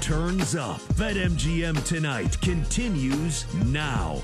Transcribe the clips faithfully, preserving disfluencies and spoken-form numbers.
turns up. BetMGM Tonight continues now.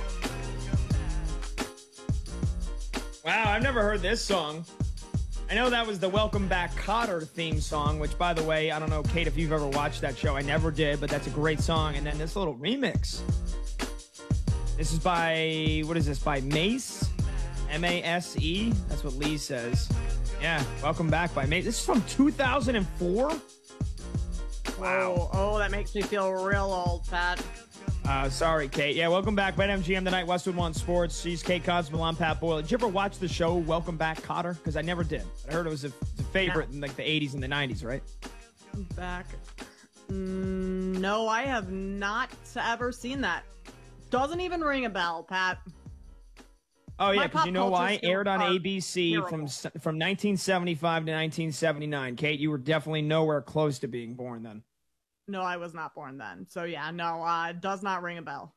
Wow, I've never heard this song. I know that was the Welcome Back Kotter theme song, which, by the way, I don't know, Kate, if you've ever watched that show. I never did, but that's a great song. And then this little remix. This is by, what is this, by Mace? M A S E? That's what Lee says. Yeah, Welcome Back by Mace. This is from two thousand four? Wow. Oh, oh, that makes me feel real old, Pat. Uh, sorry, Kate. Yeah, welcome back. BetMGM Tonight, Westwood One Sports. She's Kate Cosmo, I'm Pat Boyle. Did you ever watch the show Welcome Back, Kotter? Because I never did. I heard it was a, a favorite yeah. in like the eighties and the nineties, right? Back. Mm, no, I have not ever seen that. Doesn't even ring a bell, Pat. Oh, yeah, because you know why? Aired on A B C from from nineteen seventy-five to nineteen seventy-nine. Kate, you were definitely nowhere close to being born then. No, I was not born then. So, yeah, no, uh, it does not ring a bell.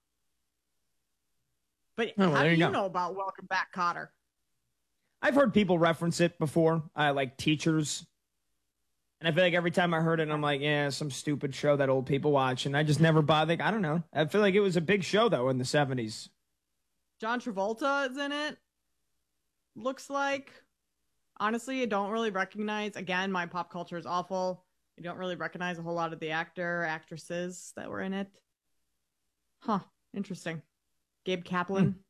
But oh, well, how do you, you know about Welcome Back, Kotter? I've heard people reference it before, uh, like teachers. And I feel like every time I heard it, I'm like, yeah, some stupid show that old people watch. And I just never bothered. I don't know. I feel like it was a big show, though, in the seventies. John Travolta is in it. Looks like. Honestly, I don't really recognize. Again, my pop culture is awful. I don't really recognize a whole lot of the actor, actresses that were in it. Huh. Interesting. Gabe Kaplan. Hmm.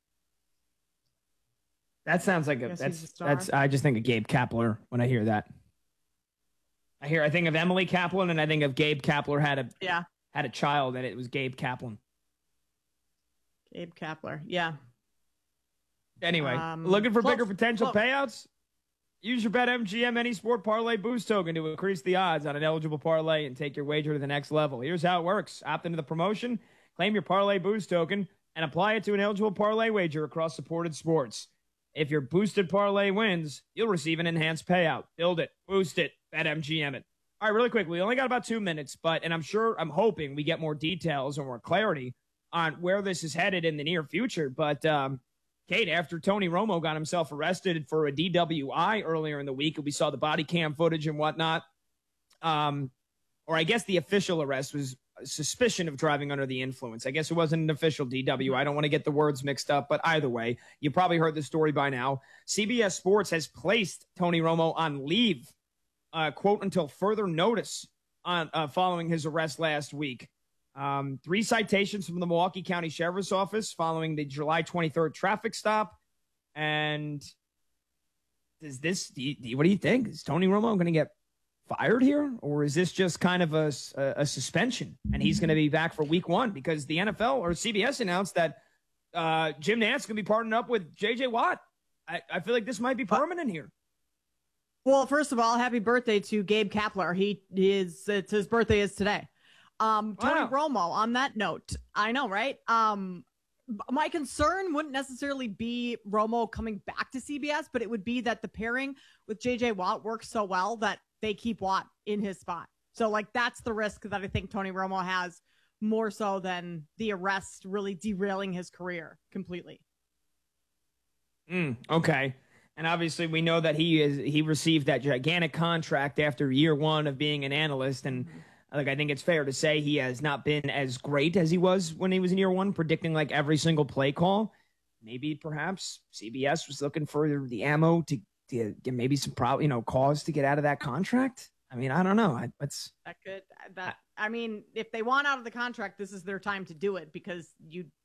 That sounds like a, that's, a that's, I just think of Gabe Kapler when I hear that. I hear, I think of Emily Kaplan and I think of Gabe Kapler had a, yeah. had a child and it was Gabe Kaplan. Gabe Kapler. Yeah. Anyway, um, looking for close, bigger potential close. payouts? Use your BetMGM Any Sport Parlay Boost token to increase the odds on an eligible parlay and take your wager to the next level. Here's how it works. Opt into the promotion, claim your Parlay Boost token, and apply it to an eligible parlay wager across supported sports. If your boosted parlay wins, you'll receive an enhanced payout. Build it. Boost it. BetMGM it. All right, really quick. We only got about two minutes, but, and I'm sure, I'm hoping we get more details or more clarity on where this is headed in the near future. But, um, Kate, after Tony Romo got himself arrested for a D W I earlier in the week, and we saw the body cam footage and whatnot, um, or I guess the official arrest was a suspicion of driving under the influence. I guess it wasn't an official D W I. I don't want to get the words mixed up, but either way, you probably heard the story by now. C B S Sports has placed Tony Romo on leave, uh, quote, until further notice on uh, following his arrest last week. Um, three citations from the Milwaukee County Sheriff's Office following the July twenty-third traffic stop. And is this, do you, do you, what do you think? Is Tony Romo going to get fired here? Or is this just kind of a, a, a suspension and he's going to be back for week one? Because the N F L or C B S announced that uh, Jim Nantz going to be partnering up with J J Watt. I, I feel like this might be permanent here. Well, first of all, happy birthday to Gabe Kapler. He is, it's his birthday is today. Um, Tony wow. Romo, on that note, I know, right? Um, my concern wouldn't necessarily be Romo coming back to C B S, but it would be that the pairing with J J Watt works so well that they keep Watt in his spot. So, like, that's the risk that I think Tony Romo has more so than the arrest really derailing his career completely. Mm, okay. And obviously we know that he is, he received that gigantic contract after year one of being an analyst, and mm-hmm. Like, I think it's fair to say he has not been as great as he was when he was in year one, predicting like every single play call. Maybe perhaps C B S was looking for the ammo to, to get maybe some pro, you know, cause to get out of that contract. I mean, I don't know. I, it's that could that. I mean, if they want out of the contract, this is their time to do it because you